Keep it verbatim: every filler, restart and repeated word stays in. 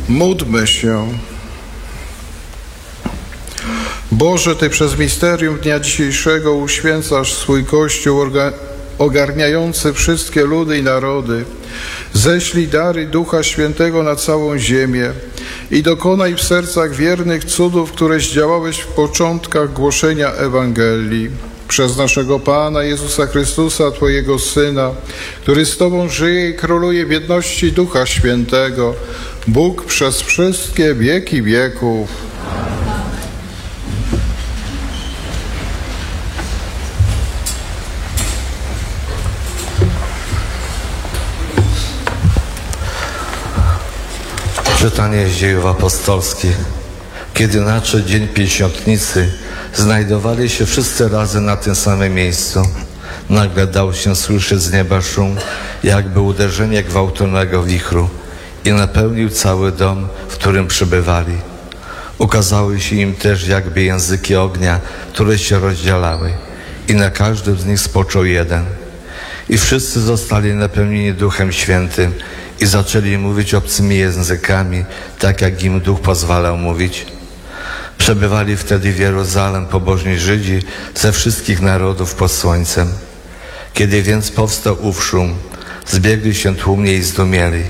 Módlmy się. Boże, Ty przez misterium dnia dzisiejszego uświęcasz swój Kościół ogarniający wszystkie ludy i narody. Ześlij dary Ducha Świętego na całą ziemię i dokonaj w sercach wiernych cudów, które zdziałałeś w początkach głoszenia Ewangelii. Przez naszego Pana Jezusa Chrystusa, Twojego Syna, który z Tobą żyje i króluje w jedności Ducha Świętego, Bóg przez wszystkie wieki wieków. Czytanie z Dziejów Apostolskich. Kiedy nadszedł dzień Pięćdziesiątnicy, znajdowali się wszyscy razem na tym samym miejscu. Nagle dał się słyszeć z nieba szum, jakby uderzenie gwałtownego wichru, i napełnił cały dom, w którym przybywali. Ukazały się im też jakby języki ognia, które się rozdzielały, i na każdym z nich spoczął jeden. I wszyscy zostali napełnieni Duchem Świętym i zaczęli mówić obcymi językami, tak jak im Duch pozwalał mówić. Przebywali wtedy w Jeruzalem pobożni Żydzi ze wszystkich narodów pod słońcem. Kiedy więc powstał ów szum, zbiegli się tłumnie i zdumieli.